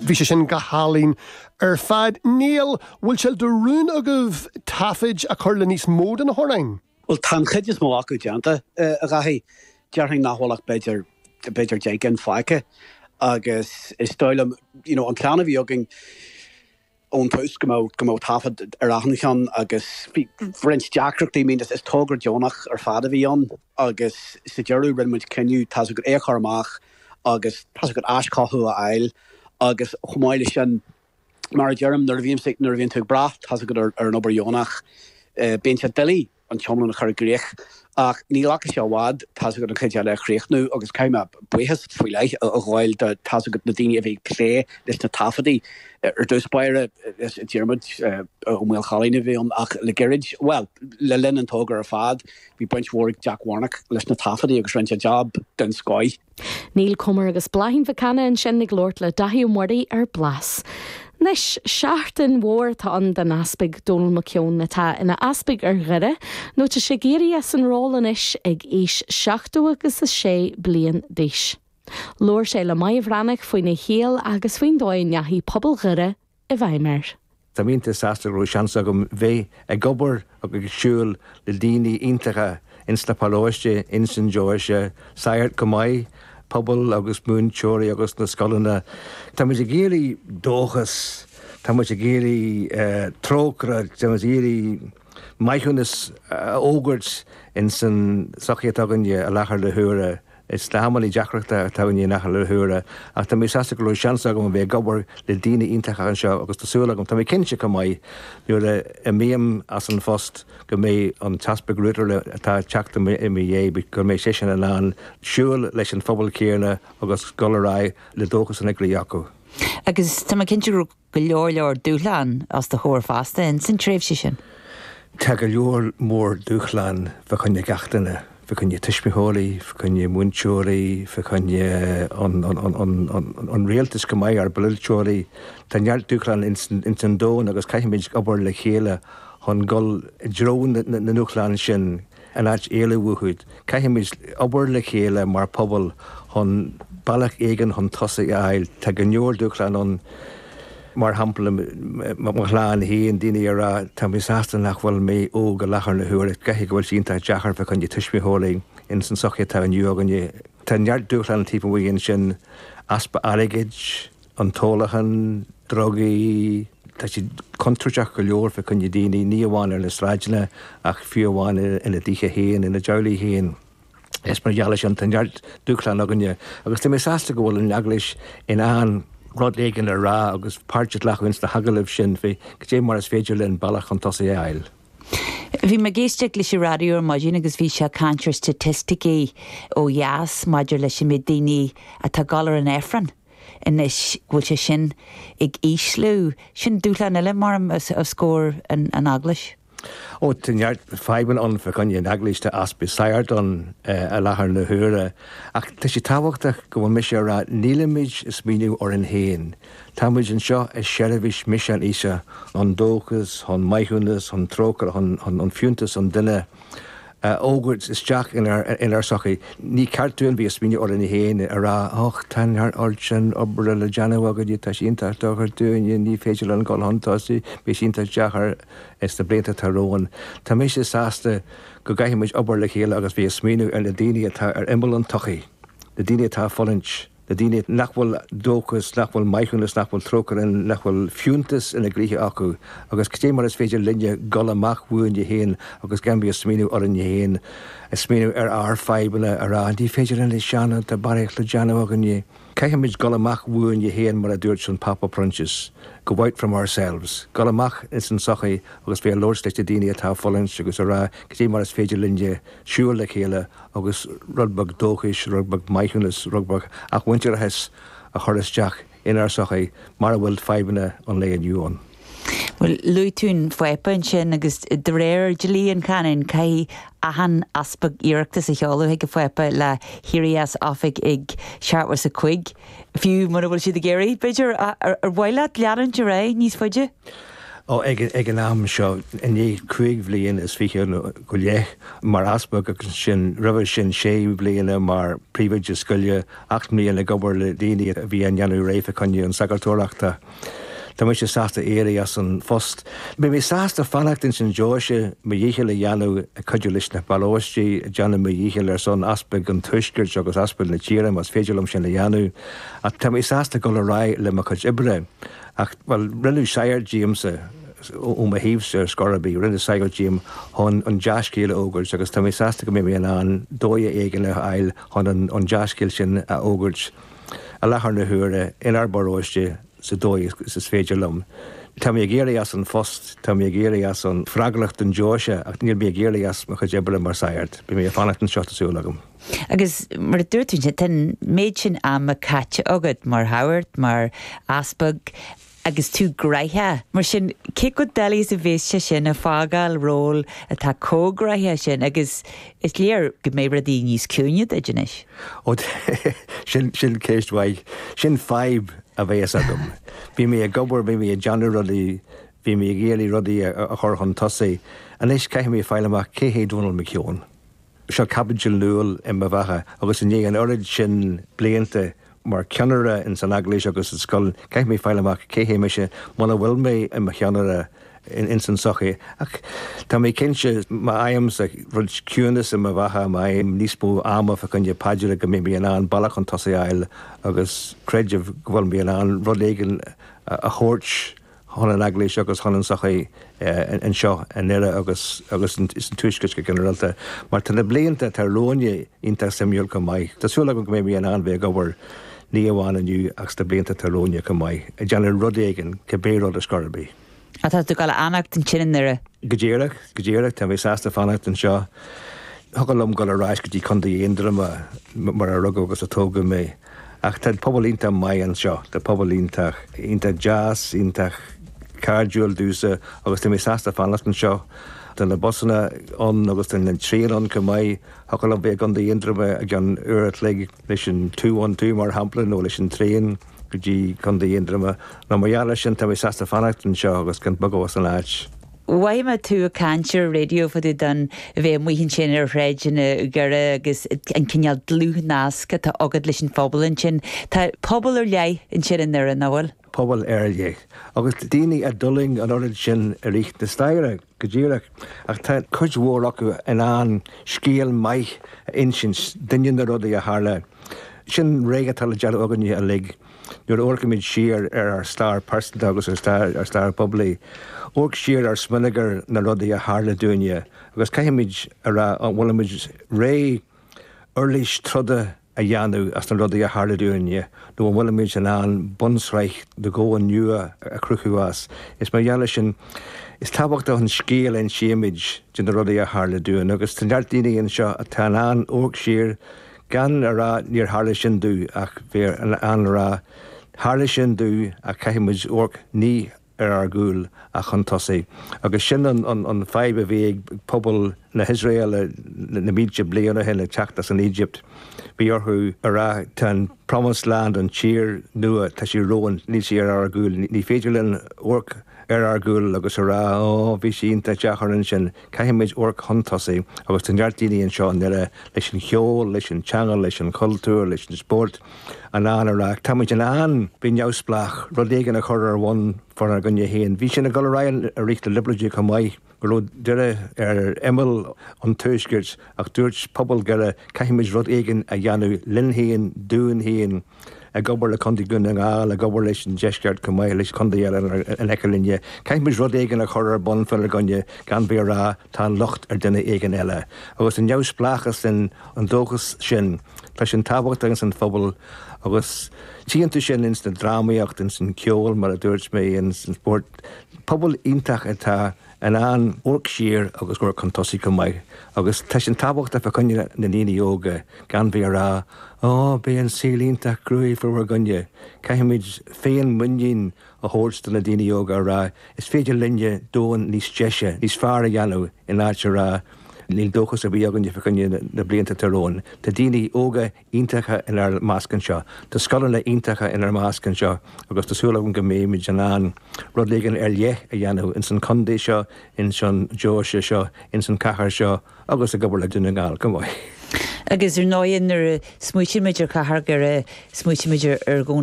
bhí sé sin go hálín ar fad. Níl, bhfuil se do rún agah taifid a chur le níos mód na hórnain? Well, tan chud is mó acu deanta a gaithí dearthing nachholach beidir deagan faice agus is stoilm, an ceanna bhí agin ón tús go mó tafad ar achan agus French Jackreachtaí mín is tógur Jonach ar fada bhí an agus sa dearú rinmuid ceniu tá go écharmach agus tá go ascáthú a eil agus chumáile sin mar dearm nar bhíon tú brath tá go ar an obair Jonach ben se dilí an chomlan na chur gréich ach ní lacha se bhád tá go an chuide le chréichnú agus caiime buchas faoi leith a gháil de tá go na daine a bhíh clé leis na tafadaí ar dúspáire is dearmid mhfuil chalína bhí ach le gerid well le linn an tógar ar fad bhí buint mhórig Jack Warnock leis na tafadaí agus rint a job den Sky. Níl cumar agus blaithín bhacana an sin nig Lord le dathí mórdaí ar blas. Nis seaachtain mhór tá an den aspig dul maciún na tá ina aspig ar ghuire, nó tá sé géirí as an rólan is ag is 7 agus 6 bliain díis. Lór sé le maibhreannach faoin na héal agus faoin dóin neahí pobl ghuire I bhaimar. Tá mínta sásta ro seansa go bheith ag gobar agus siúil le daoine iontacha in Slapalóiste, in St. George, Sayart go maiid, pobl agus múnseoirí agus na scolanna. Tá muid a géirí dóchas, tá muid a géirí trócra, tá muid a géirí maichunas ógurt in san sochiad aganne a lachar le thuúra. Is le hamalí deachreachta táhaine nachar le thuúra ach tá mé sásta go seansa go bheith gobar le daoine iontacha an seo agus tásúla go tá mé cinse go maiid nuair le a méam as an fost go mé an taspa grútar le atá teachta i mé dhé go mé sé sin an lán siúil leis an phobal céarna agus golará le dóchas an eagla acu. Agus tá cinse go leor dúchláán as de chóir fásta in san tréimh sin. Tá go leor mór dúchláán fa chunne gachtainna. Fe kunje tiismihóí, fe kunje múnseoirí, fe kunje an réaltas go maiid ar bililseoirí. Tá neart dúchláán in san dón agus caiimiid obair le chéile chun gol drón na nuchláán sin an áit éile bhuachuid. Caiimiid obair le chéile mar pobl chun bailach éigen chun tosa eil, tá go neor dúchláán an mar hampla chláán híon daine ará tá mé sásta nach bhfuil mé ó go lechar na thuúir gaithí go bhfuil sínta deachar fe chun tiismihólaí in san sochiad tá an nuaganne. Tá neart dúchláán típa bhuion sin aspa aigeid, an tólachan, drogaí, tá si contrúteach go leor fe chun daine ní amháin ar na sráidena ach fiomháin ina ddícha héin, ina deirlaí héin. Es mar deala sin tá neart dúchláán aganne. Agus tá mé sásta go bhfuil an eaglis in an rod éigen a rá agus páirteat lechhains de hagalibh sin fé go dé mar is féidir len bailach an tosa eil. Bhí me géisteach leis radio ar maidin agus bhí se cantir statisticí ó dheas maidir leis mé daoine a tá galar an éifran inis bhfuil se sin ag íslú sin dúchláán eile mar a scór an aglas. Ó tinneart feiban an fe chunne an agliste aspa Sayart an a lechar na thuúra ach tá sé táhachtach go bhfuil mise rá nílamid is míniú or an héin. Támuid an seo is seirihís mise an isa an dóchas, an maichunas, an trócar, an fiúntas, an duine. Ógurt is teach in ar sochaí. Ní cartún bhí is míniú or an héin a rá ach tanart ort sin obair le deanamhagad tá sínta dochar dúine ní féidir an gáil hantásaí bhí sínta deachar is de bléanta taróin. Tá mé sé sásta go gaiimiid obair le chéile agus bhí smíú ar na daine atá ar imbal an tochaí. Na daine atá folinch. Na daine nachhfuil dóchas, nachhfuil maichunas, nachhfuil trócarin, nachhfuil fiúntas ina gríthe acu. Agus cé mar is féidir linne golamach bhuain de héin agus gan bhí smíú or an héin. Smíú ar feibanna a rá dí féidir in le seanna de baréach le deanamhaganne. Caiimiid golamach bhuain de héin mar a dúirt san Papa Prunches. Go white from ourselves. Golamach is an sochaí agus bhí lór leis de daine atá folinch agus a rá cé mar is féidir linne siúil le chéile agus rugbag dóchais, rugbag maichunas, rugbag ach winter has a choristeach in our sochaí mar bhfuil feibanna an le aniuán. Well, luitún foipan sin agus de réir gelíon canin cai ahan aspag iireachtas a cheolú ag go foipa le hirías áfig ag seaarthar sa chuig. Fiú mar bhfuil siad a géirí, beidir ar bhhaile learan de ré níos foiide? ó ag an am seo in é chuig bblion is fiche go léch mar aspa go sin rih sin sé bliana mar príomide scoile 8 mlíon le gobar le daine a bhí an Janú réifh chuine an sagartóireachta. Tá mu sé sásta éire as an fost. Be mé sásta fannacht in sin Joise me dhéiche le Janú a chuidir leis na balóistí Janú me dhéiche ar son aspa an tuisgurt agus aspa na tíram as féidirlumm sin le Janú a tá mé sásta go le rá le mar chuid ibre ach well rinne Shire Jamesa ó ma híomh ar scorabí rinne Shire Jam hon an jaascéile ógurt agus tá mé sásta go mé an dóide éigen le eil hon an jaascéil sin a ógurt a lethar na thuúre inar baróiste sa dóid is féidirlumm. Tá mé géirí as an fost, tá mé géirí as an fraglacht an Joise ach níl mé géirí as mar chuid ibre mar Sayart. Bí mé fannacht an seo asúlagam. Agus mar dúirtún sé ten méid sin am a caite agad mar Howard, mar Aspag, agus tú graithe. Mar sin cé go dalís a bhés se sin a fágáil ról a tá cógraithe sin agus is léir go mé radí níos cúne a djinis. Ó sin céisthaid, sin feib a bheits agam. Bhí mé a gobar bhí mé a Janú rudaí, bhí mé a géalaí rudaí a chorchan tosaí, an éis caiith mé feileach céhé Donald McKeown. Seo cabidil luúil i ma bheithe, agus in an orid sin blianta mar ceanara in san agléis agus an scoil, caiith mé feileach céhé me se mna bhfuil mé i ma cheanara in san sochaí. Ach tá mé cinse ma aimams a rud ciúnas i ma bheithe ma aim níos mó ama fa chunne paidir go mé an bailach an tosaí eil agus creidirh bhfuil mé an rud éigen a chóirt hon an agléis agus hon an sochaí an seo an nire agus is an tuiscis go generalta. Mar tá na blianta tar róine ínta Samuel go mai. Tásúla go mé an bheith gobar ní amháin aniu agus tá blianta tar róine go mai. A deanar rud éigen cebéród a scorabí. A tá tú gáil annacht an sin nire? Gedéireach, tá bhí sásta fannacht an seo. Thugalm go a ráis go dtí chundaí éondrama mar a rug agus a tóga mé. Ach tá pobl ínta mai an seo, tá pobl ínta jazz, ínta cardúil dúsa agus tá mé sásta fannacht an seo. Tá na bosanna an agus tá na trían an go mai thugalm bheith an éondrama a gan uirt le leis an 2-1-2 mar hampla nó leis an trían go dtí chundaí éondrama. Na mar sin tá mé sásta fannacht an seo agus gan bagás an áit. Waime tú a cantir radio fadú don bheith muhinn sin ar réidirna gure agus an cineal dlúth náasca tá agad leis an phobal in sin. Tá pobl ar lei in sin in nire náhfuil? Pobl ar lei. Agus daoine a dulling an orid sin a rícht na staire go ddíireach ach tá chuid mhór acu in an scéal maith in sin duine na rudaí a hála. Sin réige tal dead aganní a lig. Nuair orcamid siar ar star person agus ar star publi. Orc siar ar smunagar na rudaí a hála dúine. Agus caiimiid ar bhfuilimiid ré urlís truda a dheanú as na rudaí a hála dúine. nó bhfuilimiid an bunsreich de go an nua a cruchuás. Is mar dheala sin is tábhacht an scéal an siimiid de na rudaí a hála dúin. Agus tá deartdaoine an seo a tá an orc siar gan ará níor hála sin dú ach bhíar an ará hála sin dú a caiimiid orc ní ar gúil a chun tosaí. Agus sin an feib a bhí pobl na Israel na míide bliana hen le teachtas an Egypt. Bhí orthú ará tan Promised Land an tír nua tá sí roin ní sí ar gúil. Ní féidirlinn orc ar gúil agus ará bhí sínta deacharan sin caiimiid orc chun tosaí agus tan deartdaoine an seo nire leis an cheol, leis an teangail, leis an cultúr, leis an sport an ará. Táid an bí neamsplach rud éigen a chur ar bhain for a gunne héin. Bhí sin a go rain a ríta libreide go mai go deire ar imil an tuisgirt ach dúirt pobl gare caiimiid rud éigen a dheanú linhéin, dúin héin a gobar le chundaí gun an gáil a gobar leis an deisceart go mai leis chundaí ar an eiclinne. Caiimiid rud éigen a chur ar bon fel a gunne gan bhí rá tá locht ar duine éigen eile. Agus an neamsplachas an dóchas sin tá sin tábhacht agus an phobal agus tíanta sin in san drámaíocht in san ceol mar a dúirt mé in san sport. Pobl ítach atá an orc siar agus gur chun tosaí go mai. Agus tá sin tábhacht a fa chunne na níine yoga gan bhí rá bé an sílíntaach cruúí fu gunne. Caiimiid féin muín a hórstal na daine yoga rá. Is féidir linne dóin níos deise, níos fear a dheanú in áte rá Níl dóchas a bhíagan de fecanne na blianta tarrón. Tá daoine óga iontacha in ar máscan seo. Tá scolanna iontacha in ar máscan seo, agus tásúlagan go méimiid an rud légan ar léch a dhéanamh in san condé seo, in san Joise seo, in san cachar seo, agus a gobar le duna gáil go mhaith. Agus náon ar smuitiimiidir cahar gur smuitiimiidir ar gcóna